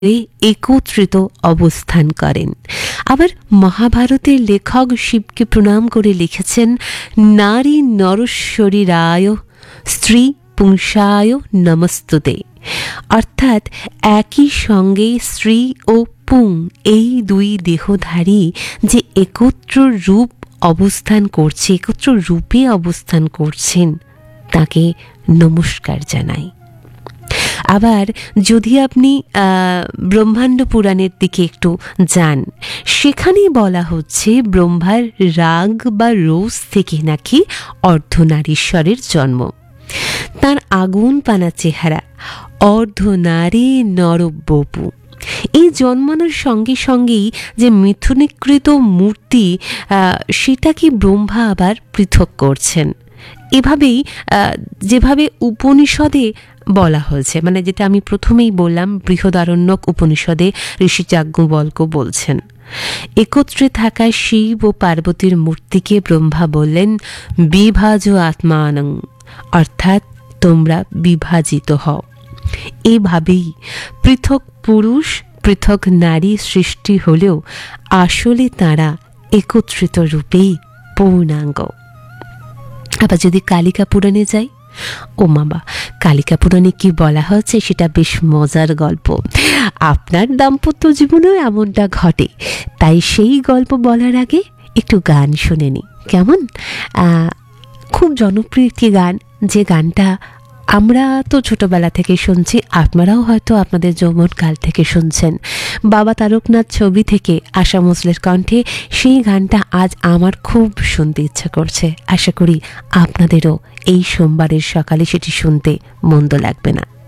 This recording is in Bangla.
একত্রিত অবস্থান করেন। আবার মহাভারতের লেখক শিবকে প্রণাম করে লিখেছেন, নারী নরশরীরায় স্ত্রী পুংসায় নমস্তুতে। অর্থাৎ একই সঙ্গে স্ত্রী ও পুং এই দুই দেহধারী যে একত্র রূপ অবস্থান করছে, একত্র রূপে অবস্থান করছেন, তাকে নমস্কার জানাই। আবার যদি আপনি ব্রহ্মাণ্ড পুরাণের দিকে একটু যান, সেখানেই বলা হচ্ছে ব্রহ্মার রাগ বা রোষ থেকে নাকি অর্ধনারীশ্বরের জন্ম। তার আগুন পানা চেহারা, অর্ধনারী নরবপু। এই জন্মানোর সঙ্গে সঙ্গেই যে মিথুনীকৃত মূর্তি, সেটাকে ব্রহ্মা আবার পৃথক করছেন। এভাবেই যেভাবে উপনিষদে বলা হয়েছে, মানে যেটা আমি প্রথমেই বললাম, বৃহদারণ্যক উপনিষদে ঋষি যাজ্ঞবল্ক্য বলছেন, একত্রে থাকা শিব ও পার্বতীর মূর্তিকে ব্রহ্মা বললেন বিভাজ আত্মানং, অর্থাৎ তোমরা বিভাজিত হও। এভাবেই পৃথক পুরুষ পৃথক নারী সৃষ্টি হলেও আসলে তারা একত্রিত রূপেই পূর্ণাঙ্গ। আবার যদি কালিকা পুরাণে যাই, ও মামা, কালিকা পুরাণে কি বলা হয়েছে সেটা বেশ মজার গল্প। আপনার দাম্পত্য জীবনেও এমনটা ঘটে, তাই সেই গল্প বলার আগে একটু গান শুনে নি কেমন? খুব জনপ্রিয় একটি গান, যে গানটা আমরা তো ছোটবেলা থেকে শুনছি, আপনারাও হয়তো আপনাদের যৌবনকাল থেকে শুনছেন। বাবা তারকনাথ ছবি থেকে আশা ভোঁসলের কণ্ঠে সেই গানটা আজ আমার খুব শুনতে ইচ্ছা করছে। আশা করি আপনাদেরও এই সোমবারের সকালে সেটি শুনতে মন্দ লাগবে না।